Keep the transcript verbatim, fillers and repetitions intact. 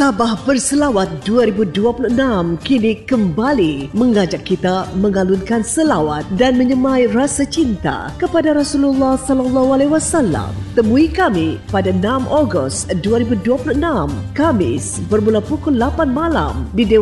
Sabah Berselawat dua ribu dua puluh enam kini kembali mengajak kita mengalunkan selawat dan menyemai rasa cinta kepada Rasulullah sallallahu alaihi wasallam. Temui kami pada enam Ogos dua ribu dua puluh enam, Khamis bermula pukul lapan malam di Dewan